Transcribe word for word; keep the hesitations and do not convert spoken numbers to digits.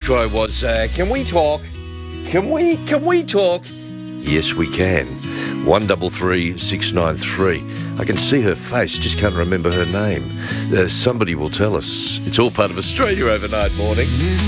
try was, uh, can we talk? Can we, can we talk? Yes, we can. One double three six nine three. I can see her face, just can't remember her name. Uh, somebody will tell us. It's all part of Australia Overnight Morning.